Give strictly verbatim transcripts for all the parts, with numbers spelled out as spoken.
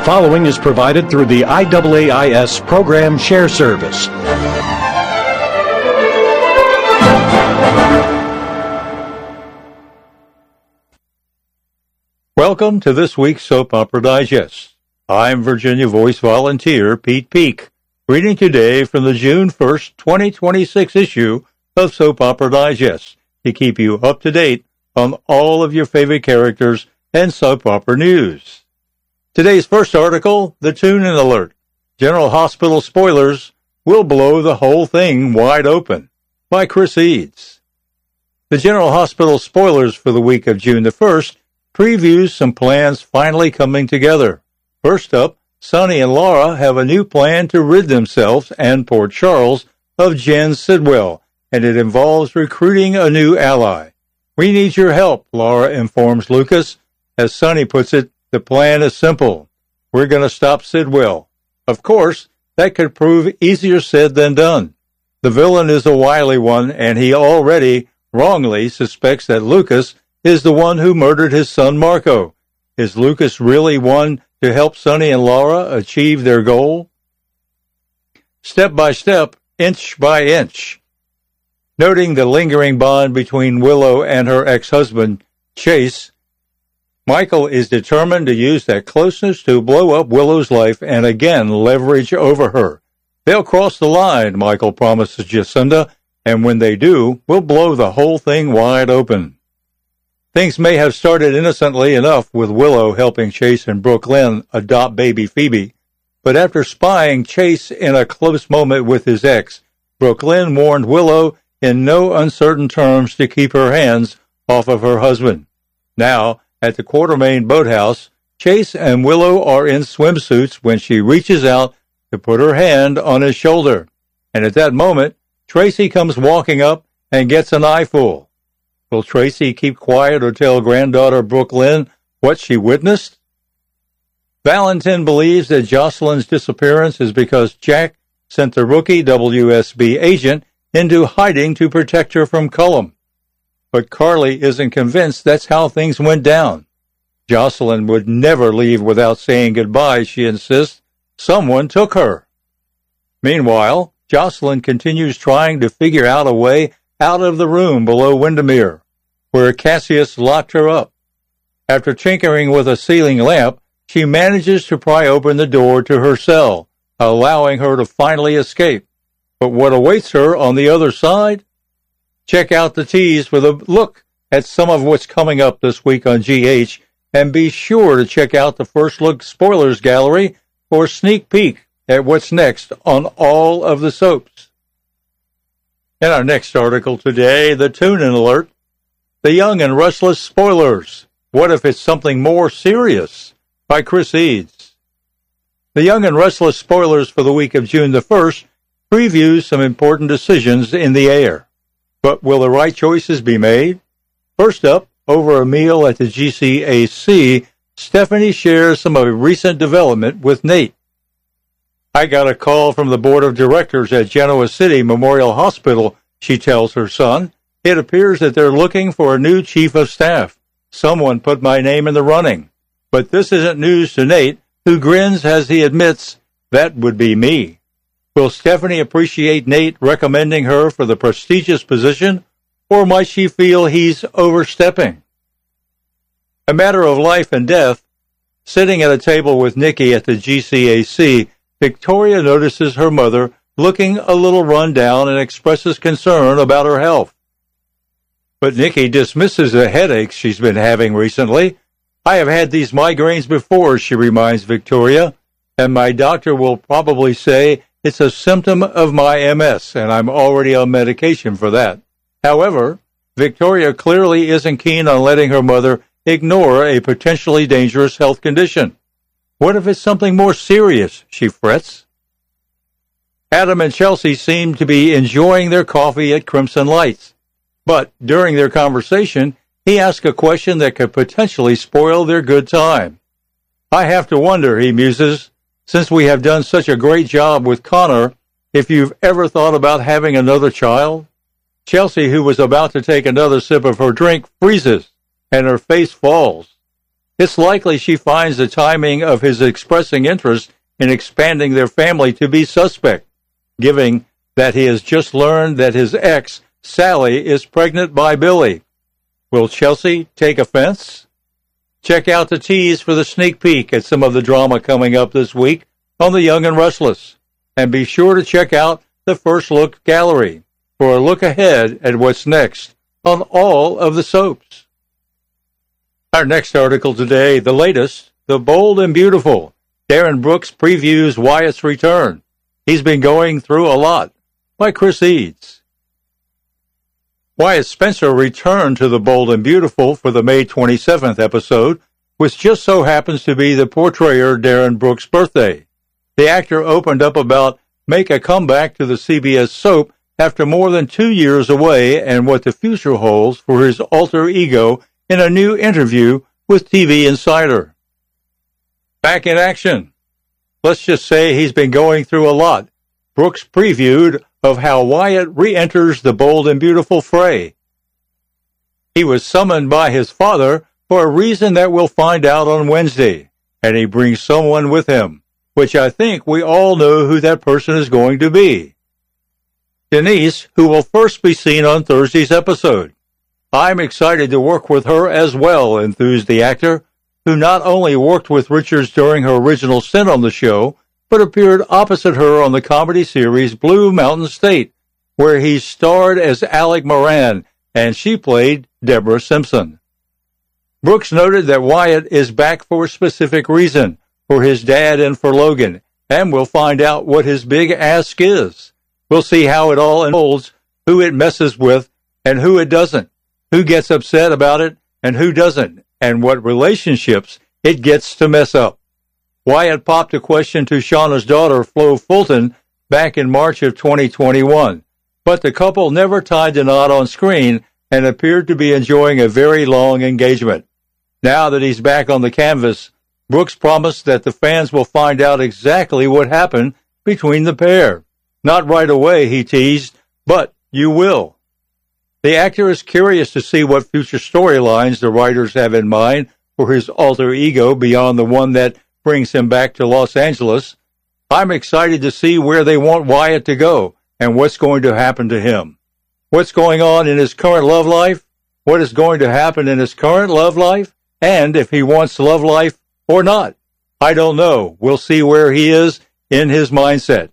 following is provided through the I A A I S Program Share Service. Welcome to this week's Soap Opera Digest. I'm Virginia Voice volunteer Pete Peak, reading today from the June first, twenty twenty-six issue of Soap Opera Digest to keep you up to date on all of your favorite characters and soap opera news. Today's first article, the Tune-In Alert. General Hospital spoilers will blow the whole thing wide open, by Chris Eads. The General Hospital spoilers for the week of June the first previews some plans finally coming together. First up, Sonny and Laura have a new plan to rid themselves and Port Charles of Jen Sidwell, and it involves recruiting a new ally. We need your help, Laura informs Lucas. As Sonny puts it, the plan is simple. We're going to stop Sidwell. Of course, that could prove easier said than done. The villain is a wily one, and he already wrongly suspects that Lucas is the one who murdered his son Marco. Is Lucas really one to help Sonny and Laura achieve their goal? Step by step, inch by inch. Noting the lingering bond between Willow and her ex-husband, Chase, Michael is determined to use that closeness to blow up Willow's life and again leverage over her. They'll cross the line, Michael promises Jacinda, and when they do, we'll blow the whole thing wide open. Things may have started innocently enough with Willow helping Chase and Brooklyn adopt baby Phoebe, but after spying Chase in a close moment with his ex, Brooklyn warned Willow in no uncertain terms to keep her hands off of her husband. Now, at the Quartermain boathouse, Chase and Willow are in swimsuits when she reaches out to put her hand on his shoulder. And at that moment, Tracy comes walking up and gets an eyeful. Will Tracy keep quiet or tell granddaughter Brooklyn what she witnessed? Valentin believes that Jocelyn's disappearance is because Jack sent the rookie W S B agent into hiding to protect her from Cullum. But Carly isn't convinced that's how things went down. Jocelyn would never leave without saying goodbye, she insists. Someone took her. Meanwhile, Jocelyn continues trying to figure out a way out of the room below Windermere, where Cassius locked her up. After tinkering with a ceiling lamp, she manages to pry open the door to her cell, allowing her to finally escape. But what awaits her on the other side? Check out the tease for the look at some of what's coming up this week on G H, and be sure to check out the First Look Spoilers Gallery for a sneak peek at what's next on all of the soaps. In our next article today, the Tune-In Alert, The Young and Restless Spoilers. What if it's something more serious? By Chris Eads. The Young and Restless Spoilers for the week of June the first previews some important decisions in the air. But will the right choices be made? First up, over a meal at the G C A C, Stephanie shares some of a recent development with Nate. I got a call from the board of directors at Genoa City Memorial Hospital, she tells her son. It appears that they're looking for a new chief of staff. Someone put my name in the running. But this isn't news to Nate, who grins as he admits, that would be me. Will Stephanie appreciate Nate recommending her for the prestigious position, or might she feel he's overstepping? A matter of life and death, sitting at a table with Nikki at the G C A C, Victoria notices her mother looking a little run down and expresses concern about her health. But Nikki dismisses the headaches she's been having recently. I have had these migraines before, she reminds Victoria, and my doctor will probably say it's a symptom of my M S, and I'm already on medication for that. However, Victoria clearly isn't keen on letting her mother ignore a potentially dangerous health condition. What if it's something more serious, she frets. Adam and Chelsea seem to be enjoying their coffee at Crimson Lights, but during their conversation, he asks a question that could potentially spoil their good time. I have to wonder, he muses, since we have done such a great job with Connor, if you've ever thought about having another child. Chelsea, who was about to take another sip of her drink, freezes, and her face falls. it's likely she finds the timing of his expressing interest in expanding their family to be suspect, given that he has just learned that his ex, Sally, is pregnant by Billy. Will Chelsea take offense? Check out the tease for the sneak peek at some of the drama coming up this week on The Young and Restless. And be sure to check out the First Look Gallery for a look ahead at what's next on all of the soaps. Our next article today, the latest, The Bold and Beautiful. Darren Brooks previews Wyatt's return. He's been going through a lot, by Chris Eads. Wyatt Spencer returned to The Bold and Beautiful for the May twenty-seventh episode, which just so happens to be the portrayer Darren Brooks' birthday. The actor opened up about make a comeback to the C B S soap after more than two years away and what the future holds for his alter ego in a new interview with T V Insider. Back in action. Let's just say he's been going through a lot. Brooks previewed of how Wyatt re-enters the Bold and Beautiful fray. He was summoned by his father for a reason that we'll find out on Wednesday, and he brings someone with him, which I think we all know who that person is going to be. Denise, who will first be seen on Thursday's episode. I'm excited to work with her as well, enthused the actor, who not only worked with Richards during her original stint on the show, but appeared opposite her on the comedy series Blue Mountain State, where he starred as Alec Moran, and she played Deborah Simpson. Brooks noted that Wyatt is back for a specific reason, for his dad and for Logan, and we'll find out what his big ask is. We'll see how it all unfolds, who it messes with, and who it doesn't, who gets upset about it, and who doesn't, and what relationships it gets to mess up. Wyatt popped a question to Shauna's daughter, Flo Fulton, back in March of twenty twenty-one, but the couple never tied the knot on screen and appeared to be enjoying a very long engagement. Now that he's back on the canvas, Brooks promised that the fans will find out exactly what happened between the pair. Not right away, he teased, but you will. The actor is curious to see what future storylines the writers have in mind for his alter ego beyond the one that brings him back to Los Angeles. I'm excited to see where they want Wyatt to go and what's going to happen to him. What's going on in his current love life, what is going to happen in his current love life, and if he wants love life or not. I don't know. We'll see where he is in his mindset.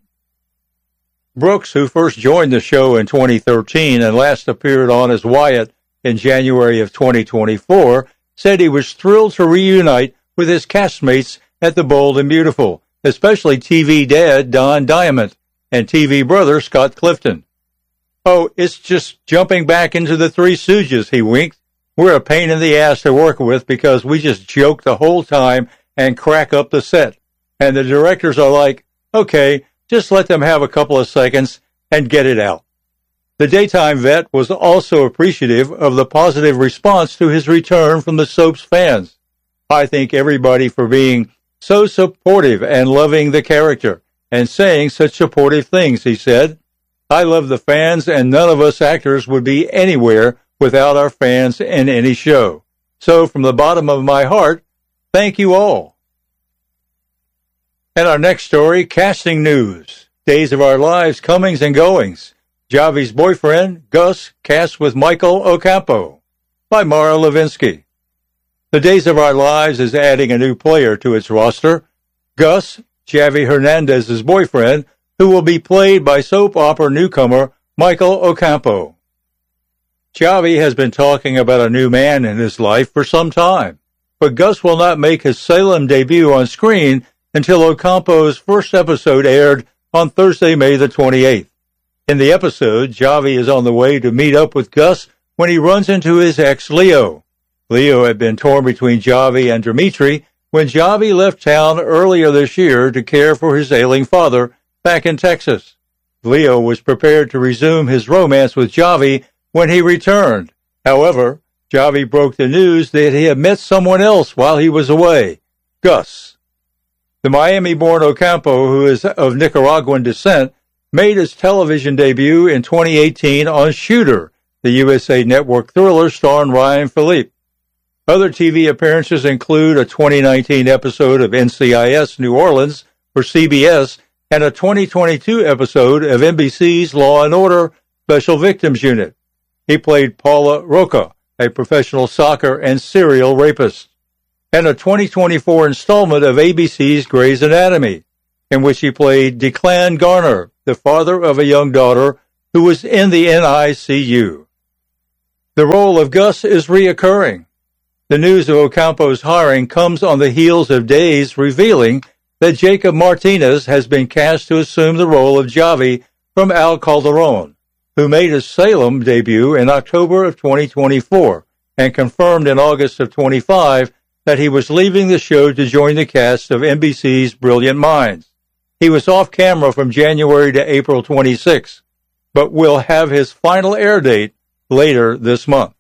Brooks, who first joined the show in twenty thirteen and last appeared on as Wyatt in January of twenty twenty-four, said he was thrilled to reunite with his castmates at The Bold and Beautiful, especially T V dad Don Diamond and T V brother Scott Clifton. Oh, it's just jumping back into the Three Stooges, he winked. We're a pain in the ass to work with because we just joke the whole time and crack up the set. And the directors are like, okay, just let them have a couple of seconds and get it out. The daytime vet was also appreciative of the positive response to his return from the soap's fans. I thank everybody for being so supportive and loving the character and saying such supportive things, he said. I love the fans, and none of us actors would be anywhere without our fans in any show. So from the bottom of my heart, thank you all. And our next story, casting news. Days of Our Lives comings and goings. Javi's boyfriend, Gus, cast with Michael Ocampo, by Mara Levinsky. The Days of Our Lives is adding a new player to its roster, Gus, Javi Hernandez's boyfriend, who will be played by soap opera newcomer Michael Ocampo. Javi has been talking about a new man in his life for some time, but Gus will not make his Salem debut on screen until Ocampo's first episode aired on Thursday, May the twenty-eighth. In the episode, Javi is on the way to meet up with Gus when he runs into his ex, Leo. Leo had been torn between Javi and Dimitri when Javi left town earlier this year to care for his ailing father back in Texas. Leo was prepared to resume his romance with Javi when he returned. However, Javi broke the news that he had met someone else while he was away, Gus. The Miami-born Ocampo, who is of Nicaraguan descent, made his television debut in twenty eighteen on Shooter, the U S A Network thriller starring Ryan Phillippe. Other T V appearances include a twenty nineteen episode of N C I S New Orleans for C B S and a twenty twenty-two episode of N B C's Law and Order Special Victims Unit. He played Paula Roca, a professional soccer and serial rapist, and a twenty twenty-four installment of A B C's Grey's Anatomy, in which he played Declan Garner, the father of a young daughter who was in the N I C U. The role of Gus is reoccurring. The news of Ocampo's hiring comes on the heels of days revealing that Jacob Martinez has been cast to assume the role of Javi from Al Calderon, who made his Salem debut in October of twenty twenty-four and confirmed in August of twenty-five that he was leaving the show to join the cast of N B C's Brilliant Minds. He was off camera from January to April twenty-sixth, but will have his final air date later this month.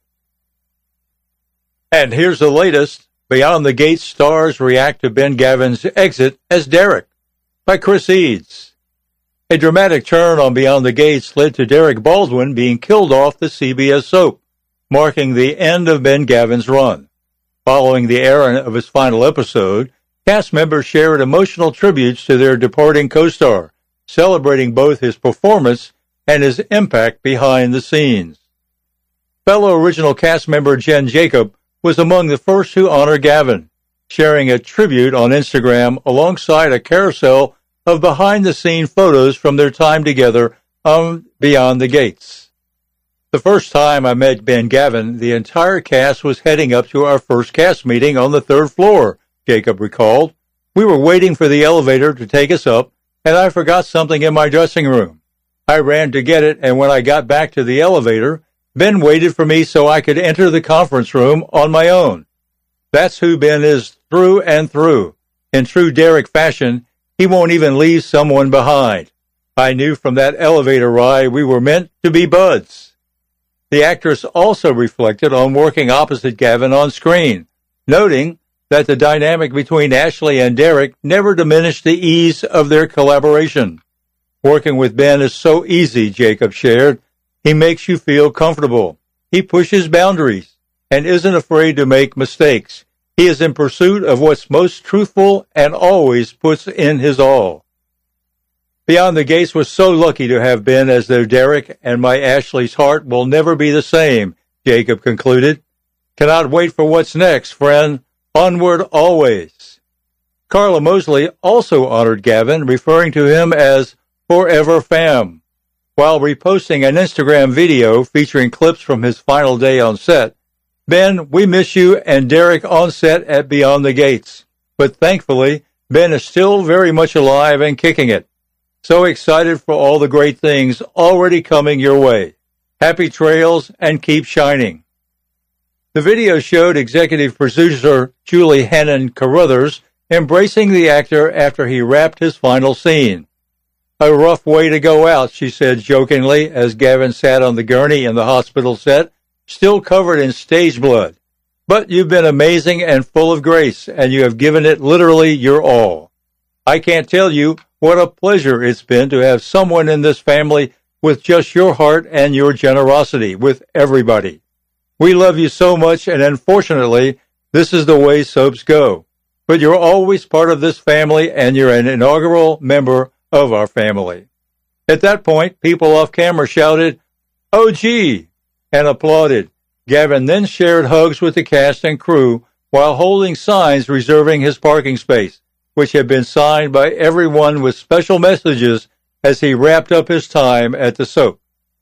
And here's the latest. Beyond the Gates stars react to Ben Gavin's exit as Derek by Chris Eads. A dramatic turn on Beyond the Gates led to Derek Baldwin being killed off the C B S soap, marking the end of Ben Gavin's run. Following the airing of his final episode, cast members shared emotional tributes to their departing co-star, celebrating both his performance and his impact behind the scenes. Fellow original cast member Jen Jacob was among the first to honor Gavin, sharing a tribute on Instagram alongside a carousel of behind-the-scene photos from their time together on Beyond the Gates. The first time I met Ben Gavin, the entire cast was heading up to our first cast meeting on the third floor, Jacob recalled. We were waiting for the elevator to take us up, and I forgot something in my dressing room. I ran to get it, and when I got back to the elevator, Ben waited for me so I could enter the conference room on my own. That's who Ben is through and through. In true Derek fashion, he won't even leave someone behind. I knew from that elevator ride we were meant to be buds. The actress also reflected on working opposite Gavin on screen, noting that the dynamic between Ashley and Derek never diminished the ease of their collaboration. Working with Ben is so easy, Jacob shared. He makes you feel comfortable. He pushes boundaries and isn't afraid to make mistakes. He is in pursuit of what's most truthful and always puts in his all. Beyond the Gates was so lucky to have Ben as their Derek, and my Ashley's heart will never be the same, Jacob concluded. Cannot wait for what's next, friend. Onward always. Carla Mosley also honored Gavin, referring to him as Forever Fam. While reposting an Instagram video featuring clips from his final day on set, Ben, we miss you and Derek on set at Beyond the Gates. But thankfully, Ben is still very much alive and kicking it. So excited for all the great things already coming your way. Happy trails and keep shining. The video showed executive producer Julie Hannon Carruthers embracing the actor after he wrapped his final scene. A rough way to go out, she said jokingly as Gavin sat on the gurney in the hospital set, still covered in stage blood. But you've been amazing and full of grace, and you have given it literally your all. I can't tell you what a pleasure it's been to have someone in this family with just your heart and your generosity with everybody. We love you so much, and unfortunately, this is the way soaps go. But you're always part of this family, and you're an inaugural member of our family. At that point, people off camera shouted, "Oh gee," and applauded. Gavin then shared hugs with the cast and crew while holding signs reserving his parking space, which had been signed by everyone with special messages as he wrapped up his time at the soap.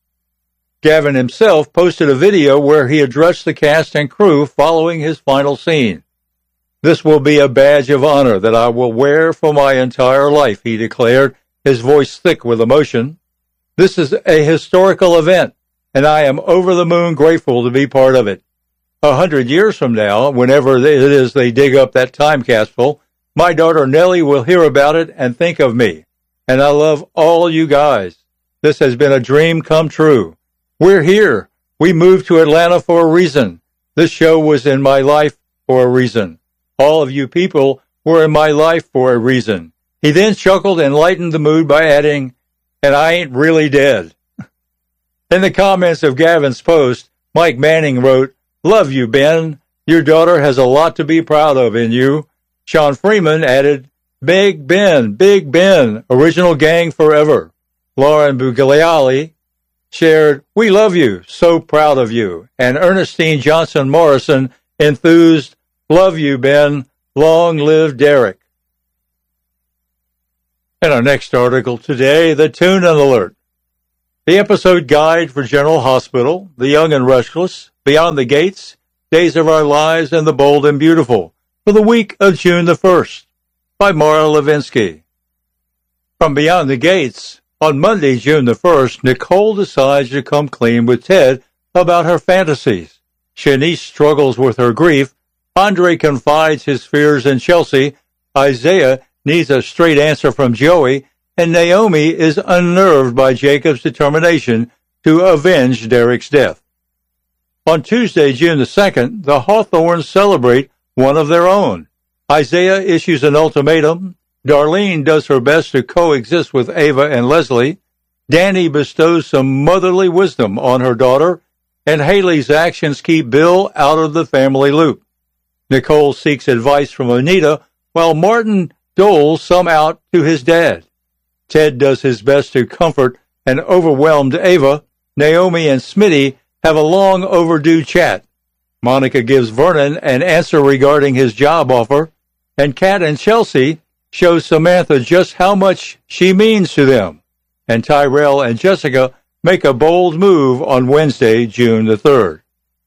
Gavin himself posted a video where he addressed the cast and crew following his final scene. This will be a badge of honor that I will wear for my entire life, he declared, his voice thick with emotion. This is a historical event, and I am over the moon grateful to be part of it. A hundred years from now, whenever it is they dig up that time capsule, my daughter Nellie will hear about it and think of me. And I love all you guys. This has been a dream come true. We're here. We moved to Atlanta for a reason. This show was in my life for a reason. All of you people were in my life for a reason. He then chuckled and lightened the mood by adding, and I ain't really dead. In the comments of Gavin's post, Mike Manning wrote, "Love you, Ben. Your daughter has a lot to be proud of in you. Sean Freeman added, Big Ben, Big Ben, original gang forever. Lauren Bugliali shared, We love you, so proud of you. And Ernestine Johnson Morrison enthused, Love you, Ben, long live Derek. In our next article today, the Tune-In Alert. The episode guide for General Hospital, The Young and Restless, Beyond the Gates, Days of Our Lives, and The Bold and Beautiful, for the week of June the first, by Mara Levinsky. From Beyond the Gates, on Monday, June the first, Nicole decides to come clean with Ted about her fantasies. Shanice struggles with her grief. Andre confides his fears in Chelsea. Isaiah needs a straight answer from Joey. And Naomi is unnerved by Jacob's determination to avenge Derek's death. On Tuesday, June the second, the Hawthorns celebrate one of their own. Isaiah issues an ultimatum. Darlene does her best to coexist with Ava and Leslie. Danny bestows some motherly wisdom on her daughter. And Haley's actions keep Bill out of the family loop. Nicole seeks advice from Anita, while Martin doles some out to his dad. Ted does his best to comfort an overwhelmed Ava. Naomi and Smitty have a long overdue chat. Monica gives Vernon an answer regarding his job offer, and Kat and Chelsea show Samantha just how much she means to them. And Tyrell and Jessica make a bold move on Wednesday, June the third.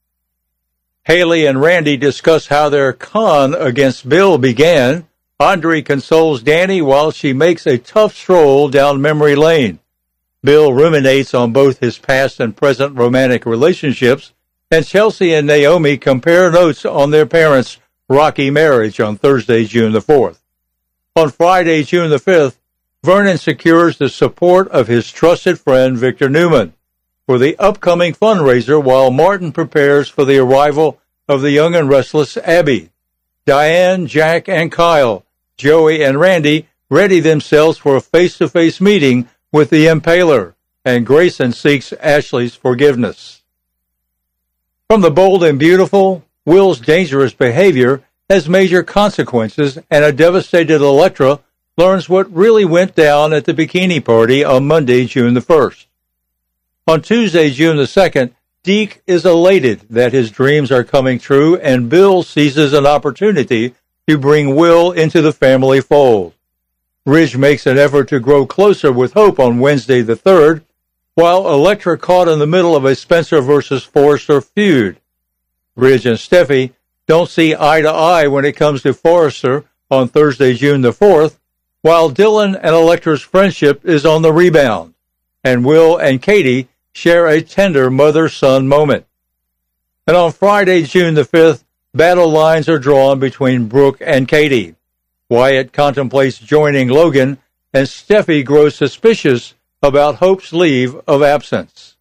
Haley and Randy discuss how their con against Bill began. Andre consoles Danny while she makes a tough stroll down memory lane. Bill ruminates on both his past and present romantic relationships, and Chelsea and Naomi compare notes on their parents' rocky marriage on Thursday, June the fourth. On Friday, June the fifth, Vernon secures the support of his trusted friend Victor Newman for the upcoming fundraiser while Martin prepares for the arrival of the young and restless Abby. Diane, Jack, and Kyle, Joey, and Randy ready themselves for a face-to-face meeting with the Impaler, and Grayson seeks Ashley's forgiveness. From The Bold and Beautiful, Will's dangerous behavior has major consequences, and a devastated Elektra learns what really went down at the bikini party on Monday, June the first. On Tuesday, June the second, Deke is elated that his dreams are coming true, and Bill seizes an opportunity to bring Will into the family fold. Ridge makes an effort to grow closer with Hope on Wednesday the third, while Elektra caught in the middle of a Spencer versus Forrester feud. Ridge and Steffi don't see eye to eye when it comes to Forrester on Thursday, June the fourth, while Dylan and Elektra's friendship is on the rebound, and Will and Katie share a tender mother-son moment. And on Friday, June the fifth, battle lines are drawn between Brooke and Katie. Wyatt contemplates joining Logan, and Steffi grows suspicious about Hope's leave of absence.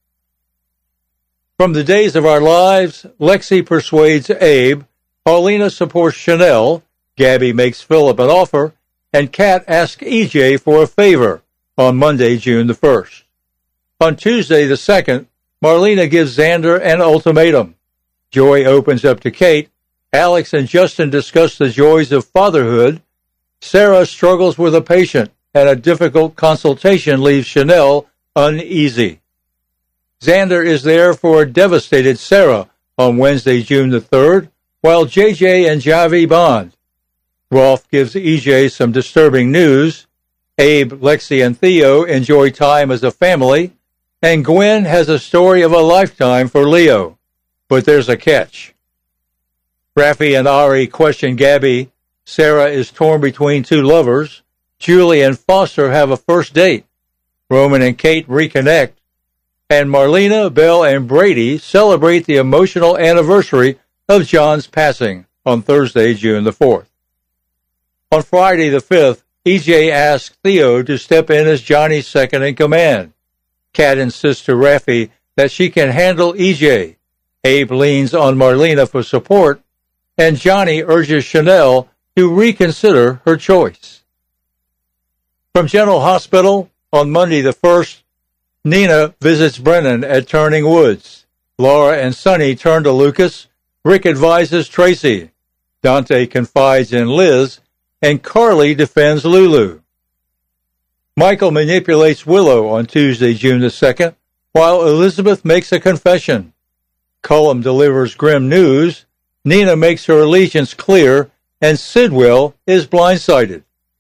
From the Days of Our Lives, Lexi persuades Abe, Paulina supports Chanel, Gabby makes Philip an offer, and Kat asks E J for a favor on Monday, June the first. On Tuesday the second, Marlena gives Xander an ultimatum. Joy opens up to Kate. Alex and Justin discuss the joys of fatherhood. Sarah struggles with a patient, and a difficult consultation leaves Chanel uneasy. Xander is there for a devastated Sarah on Wednesday, June the third, while J J and Javi bond. Rolf gives E J some disturbing news. Abe, Lexi, and Theo enjoy time as a family, and Gwen has a story of a lifetime for Leo. But there's a catch. Raffi and Ari question Gabby. Sarah is torn between two lovers. Julie and Foster have a first date. Roman and Kate reconnect. And Marlena, Belle, and Brady celebrate the emotional anniversary of John's passing on Thursday, June the fourth. On Friday the fifth, E J asks Theo to step in as Johnny's second in command. Kat insists to Raffi that she can handle E J. Abe leans on Marlena for support, and Johnny urges Chanel to reconsider her choice. From General Hospital, on Monday the first, Nina visits Brennan at Turning Woods. Laura and Sonny turn to Lucas, Rick advises Tracy. Dante confides in Liz, and Carly defends Lulu. Michael manipulates Willow on Tuesday, June the second, while Elizabeth makes a confession. Cullum delivers grim news, Nina makes her allegiance clear, and Sidwell is blindsided.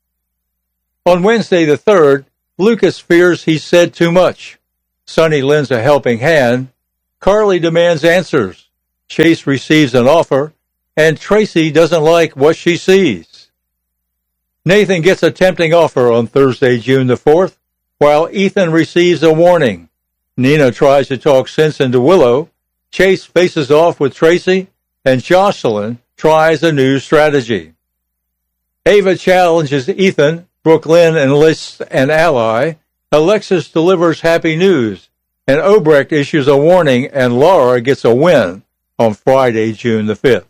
On Wednesday the third, Lucas fears he said too much. Sonny lends a helping hand. Carly demands answers. Chase receives an offer, and Tracy doesn't like what she sees. Nathan gets a tempting offer on Thursday, June the fourth, while Ethan receives a warning. Nina tries to talk sense into Willow. Chase faces off with Tracy, and Jocelyn tries a new strategy. Ava challenges Ethan. Brooklyn enlists an ally. Alexis delivers happy news, and Obrecht issues a warning, and Laura gets a win on Friday, June the fifth.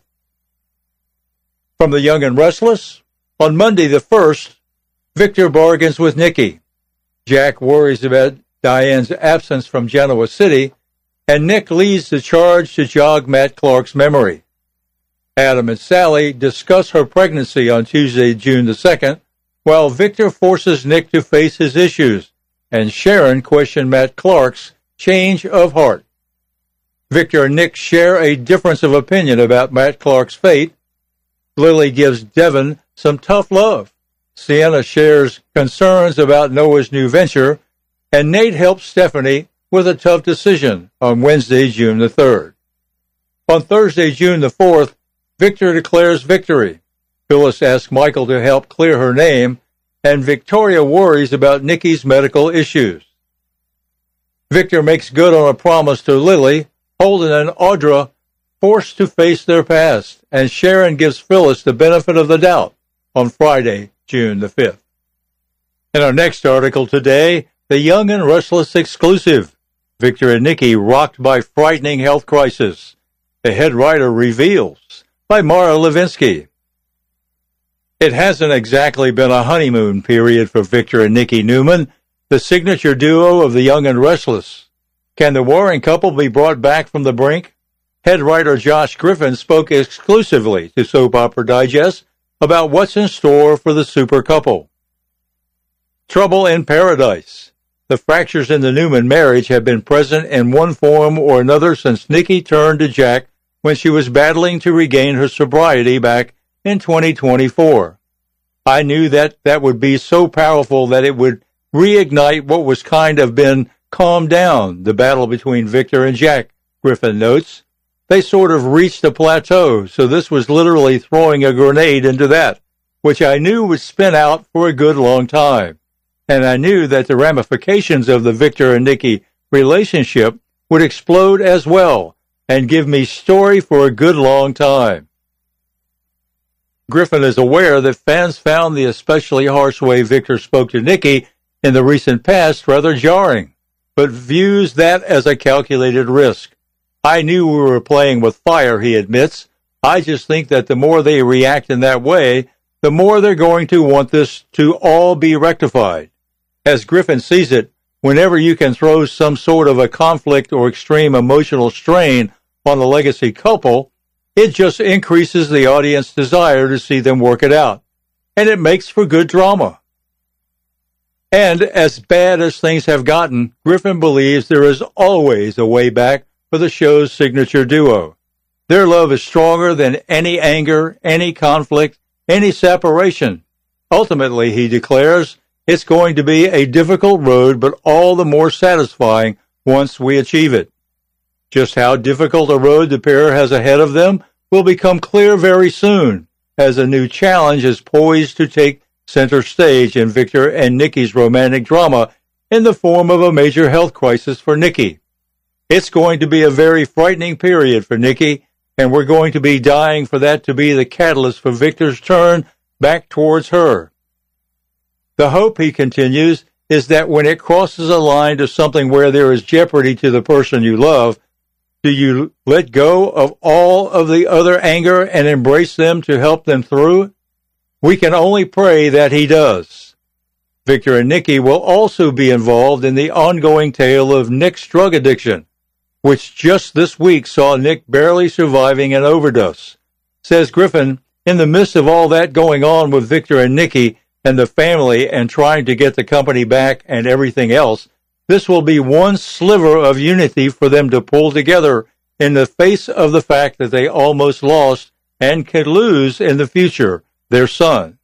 From the Young and Restless, on Monday the first, Victor bargains with Nikki. Jack worries about Diane's absence from Genoa City, and Nick leads the charge to jog Matt Clark's memory. Adam and Sally discuss her pregnancy on Tuesday, June the second, while Victor forces Nick to face his issues, and Sharon questions Matt Clark's change of heart. Victor and Nick share a difference of opinion about Matt Clark's fate. Lily gives Devon some tough love. Sienna shares concerns about Noah's new venture, and Nate helps Stephanie with a tough decision on Wednesday, June the third. On Thursday, June the fourth, Victor declares victory. Phyllis asks Michael to help clear her name, and Victoria worries about Nikki's medical issues. Victor makes good on a promise to Lily. Holden and Audra forced to face their past, and Sharon gives Phyllis the benefit of the doubt on Friday, June the fifth. In our next article today, the Young and Restless exclusive. Victor and Nikki rocked by frightening health crisis. The head writer reveals, by Mara Levinsky. It hasn't exactly been a honeymoon period for Victor and Nikki Newman, the signature duo of the Young and Restless. Can the warring couple be brought back from the brink? Head writer Josh Griffin spoke exclusively to Soap Opera Digest about what's in store for the super couple. Trouble in Paradise. The fractures in the Newman marriage have been present in one form or another since Nikki turned to Jack when she was battling to regain her sobriety back in twenty twenty-four. I knew that that would be so powerful that it would reignite what was kind of been calmed down, the battle between Victor and Jack, Griffin notes. They sort of reached a plateau, so this was literally throwing a grenade into that, which I knew would spin out for a good long time. And I knew that the ramifications of the Victor and Nikki relationship would explode as well and give me story for a good long time. Griffin is aware that fans found the especially harsh way Victor spoke to Nikki in the recent past rather jarring, but views that as a calculated risk. I knew we were playing with fire, he admits. I just think that the more they react in that way, the more they're going to want this to all be rectified. As Griffin sees it, whenever you can throw some sort of a conflict or extreme emotional strain on a legacy couple, it just increases the audience's desire to see them work it out, and it makes for good drama. And as bad as things have gotten, Griffin believes there is always a way back for the show's signature duo. Their love is stronger than any anger, any conflict, any separation. Ultimately, he declares, it's going to be a difficult road, but all the more satisfying once we achieve it. Just how difficult a road the pair has ahead of them will become clear very soon, as a new challenge is poised to take center stage in Victor and Nikki's romantic drama in the form of a major health crisis for Nikki. It's going to be a very frightening period for Nikki, and we're going to be dying for that to be the catalyst for Victor's turn back towards her. The hope, he continues, is that when it crosses a line to something where there is jeopardy to the person you love, do you let go of all of the other anger and embrace them to help them through? We can only pray that he does. Victor and Nikki will also be involved in the ongoing tale of Nick's drug addiction. which just this week saw Nick barely surviving an overdose. Says Griffin, in the midst of all that going on with Victor and Nikki and the family and trying to get the company back and everything else, this will be one sliver of unity for them to pull together in the face of the fact that they almost lost and could lose in the future their son.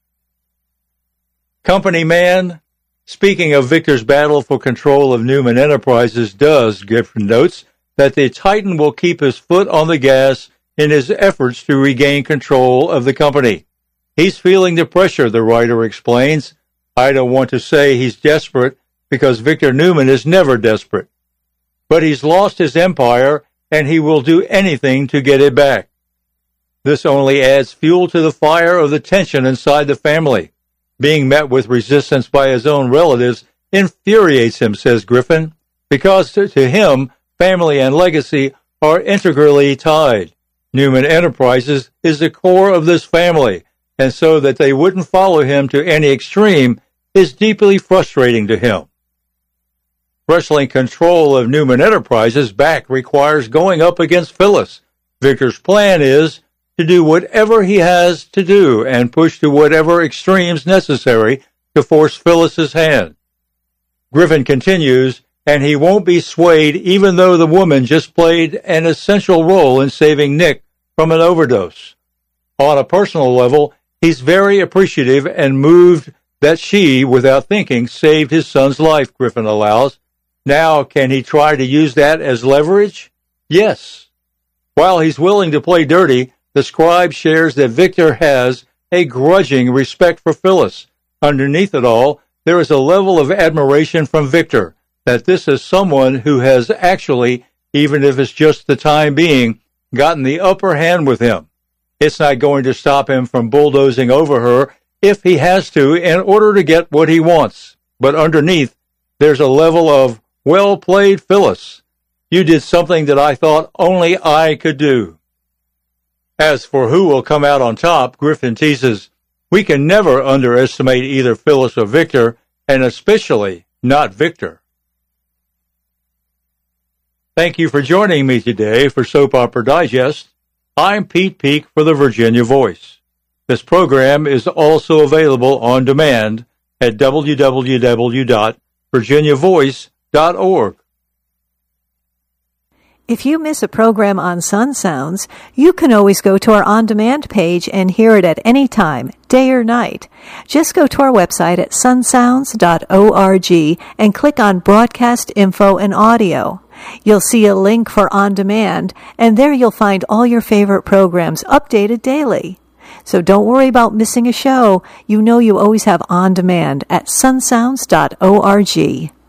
Company man, speaking of Victor's battle for control of Newman Enterprises, does, Griffin notes, that the Titan will keep his foot on the gas in his efforts to regain control of the company. He's feeling the pressure, the writer explains. I don't want to say he's desperate, because Victor Newman is never desperate. But he's lost his empire, and he will do anything to get it back. This only adds fuel to the fire of the tension inside the family. Being met with resistance by his own relatives infuriates him, says Griffin, because to, to him, family and legacy are integrally tied. Newman Enterprises is the core of this family, and so that they wouldn't follow him to any extreme is deeply frustrating to him. Wrestling control of Newman Enterprises back requires going up against Phyllis. Victor's plan is to do whatever he has to do and push to whatever extremes necessary to force Phyllis's hand. Griffin continues, and he won't be swayed even though the woman just played an essential role in saving Nick from an overdose. On a personal level, he's very appreciative and moved that she, without thinking, saved his son's life, Griffin allows. Now, can he try to use that as leverage? Yes. While he's willing to play dirty, the scribe shares that Victor has a grudging respect for Phyllis. Underneath it all, there is a level of admiration from Victor, that this is someone who has actually, even if it's just the time being, gotten the upper hand with him. It's not going to stop him from bulldozing over her if he has to in order to get what he wants. But underneath, there's a level of, well played, Phyllis. You did something that I thought only I could do. As for who will come out on top, Griffin teases, we can never underestimate either Phyllis or Victor, and especially not Victor. Thank you for joining me today for Soap Opera Digest. I'm Pete Peak for the Virginia Voice. This program is also available on demand at w w w dot virginia voice dot org. If you miss a program on Sun Sounds, you can always go to our on-demand page and hear it at any time, day or night. Just go to our website at sun sounds dot org and click on Broadcast Info and Audio. You'll see a link for On Demand, and there you'll find all your favorite programs updated daily. So don't worry about missing a show. You know you always have On Demand at sun sounds dot org.